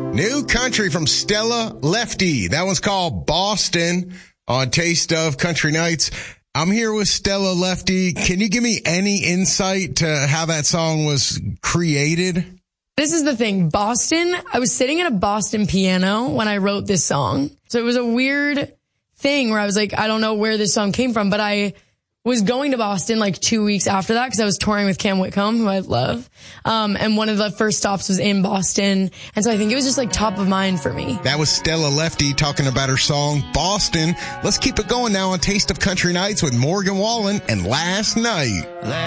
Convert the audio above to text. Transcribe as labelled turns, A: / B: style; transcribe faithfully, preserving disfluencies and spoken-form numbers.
A: New country from Stella Lefty. That one's called Boston on Taste of Country Nights. I'm here with Stella Lefty. Can you give me any insight to how that song was created?
B: This is the thing. Boston, I was sitting at a Boston piano when I wrote this song. So it was a weird thing where I was like, I don't know where this song came from, but I was going to Boston like two weeks after that because I was touring with Cam Whitcomb, who I love. Um, and one of the first stops was in Boston. And so I think it was just like top of mind for me.
A: That was Stella Lefty talking about her song, Boston. Let's keep it going now on Taste of Country Nights with Morgan Wallen and Last Night.